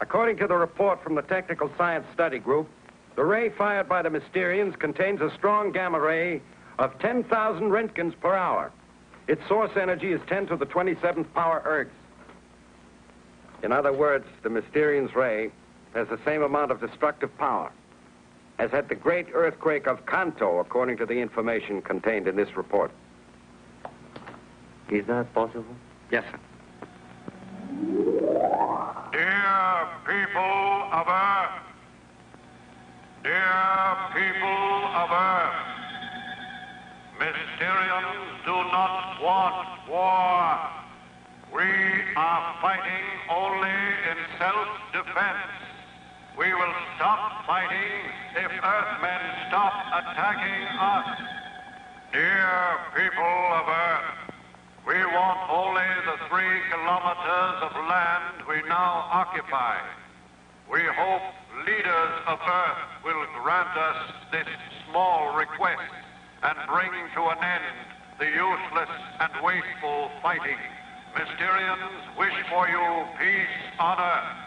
According to the report from the Technical Science Study Group, the ray fired by the Mysterians contains a strong gamma ray of 10,000 Roentgens per hour. Its source energy is 10 to the 27th power ergs. In other words, the Mysterian's ray has the same amount of destructive power as had the great earthquake of Kanto, according to the information contained in this report. Is that possible? Yes, sir. Dear people of Earth, dear people of Earth, Mysterians do not want war. We are fighting only in self-defense. We will stop fighting if Earthmen stop attacking us. Dear people of Earth, we want only the 3 kilometers of land we now occupy. We hope leaders of Earth will grant us this small request and bring to an end the useless and wasteful fighting. Mysterians wish for you peace on Earth.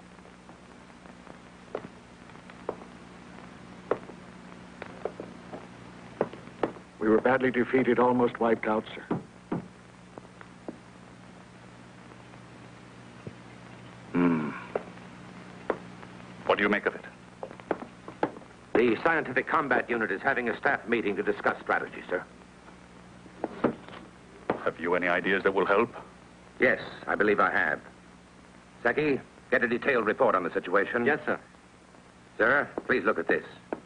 We were badly defeated, almost wiped out, sir. What do you make of it? The Scientific Combat Unit is having a staff meeting to discuss strategy, sir. Have you any ideas that will help? Yes, I believe I have. Seki, get a detailed report on the situation. Yes, sir. Sir, please look at this.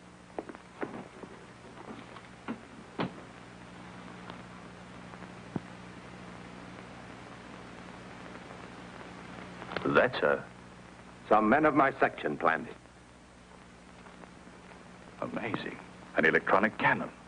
That, sir. Some men of my section planned it. Amazing. An electronic cannon.